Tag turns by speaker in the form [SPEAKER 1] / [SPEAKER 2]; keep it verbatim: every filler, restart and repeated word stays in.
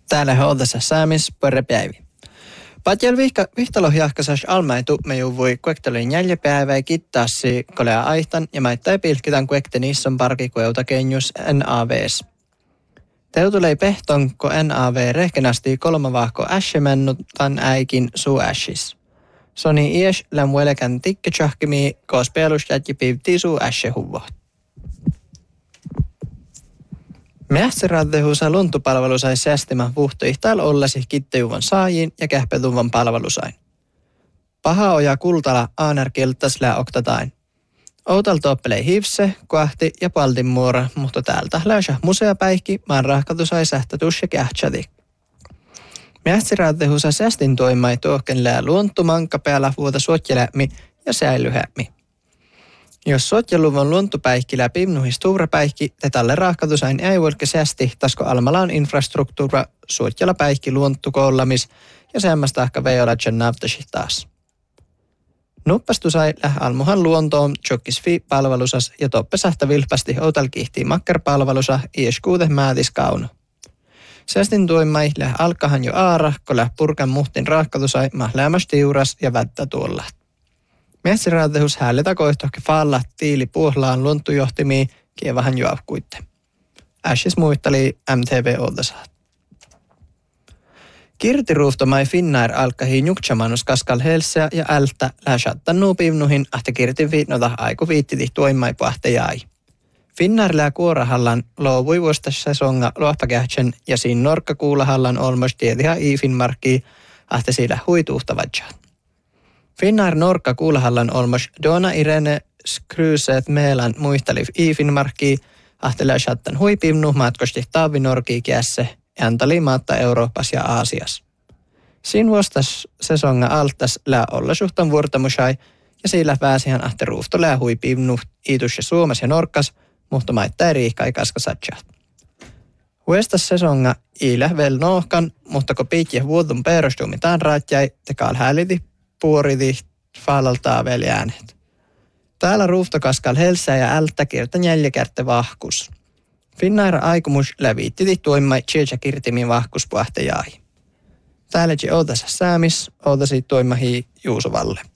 [SPEAKER 1] Täällä holdassa saamis pörrepäivi. Patjel vihtalohjahkasas almaitu me juvui kuektelin jäljepäivää kittaassi kolea aihtan ja maittai pilkitän kuekte niisson parki kueuta kenjus N A V:s. Teutulei pehton, ko N A V rehkenasti kolma vahko äsjemennutan äikin suu ässis. Soni ies lämmuelekän tikketsahkimi, koos pelus jätji piivtii suu äsjehuvot. Mähtsiraattehuusa luntupalvelu sai säästimä vuhtoihtail ollasi kittejuvon saajiin ja kähpetuvan palvelusain. Paha oja kultala aanerkiltas lää oktatain. Outal toppelei hivse, kuahti ja paltin muora, mutta täältä läysä museapäihki, maan rahkatu sai sähtätus ja kähtsäti. Mähtsiraattehuusa säästin toimai tuohken lää luontumanka päällä vuota suotjelämi ja säilyhämi. Jos sotjeluvon luontopäihki läpi nuhis tuurapäihki, te tälle rahkatusain ei voilke säästi, tasko almalaan infrastruktuura suotjella päihki luontukoollamis ja semmästä ehkä veolatsen näyttäisi taas. Nuppastu sai läh almuhan luontoon tjokkisfi palvelusas ja toppesahta vilpasti outal kihtii makkerpalvelusa ies kuute määtis kauno. Säästin tuimai läh alkahan jo aara, kun läh purkan muhtin rahkatusai mah lämmäs tiuras ja vättä tuolla. Mähtsiraatehus häälitä koihtohke faalla tiili puhlaan luontujohtimii kievahan juavkuitte. Ässis muisteli M T V Oltasaat. Kirtiruuftomai Finnair alkahi njukchamanus kaskal helseä ja ältä läsattan nuupivnuhin ahte kirtin viitnota aiku viittiti tuimai puahte jäi. Finnair lää kuorahallan loovui vuostasesonga luohpakähtsän ja siinä norkkakuulahallan olmos tietiha i-Finnmarkkiin ahte sillä huituuhtavadjaat. Finnair Norkka kuulahallan olmos Dona Irene Skryset Meelan muistali i-Finnmarkkiin ahte läsattan huipivnu matkosti taavinorkii kiässe ja antali maatta Euroopassa ja Aasiassa. Siinä vuostas sesonga altas lää olla suhtan vuortamusai ja sillä pääsihän ahte ruufto lää huipivnu iitus ja Suomessa ja Norkkas, mutta maittaa riihka ei kaskasatsaat. Vuostas sesonga iilä vel nohkan, mutta kun piitjä vuotun perustumitaan raatjai, tekaal hääliti puoriti faalaltaa vel äänet. Täällä ruuftokaskal helsää ja ältä kirta jäljekärte vahkus. Finnair aikomus läviittiti tuimai tjeja kirtimin vahkuspuahte jäi. Täällä je ootasa säämis, ootasi toimahi Juusovalle.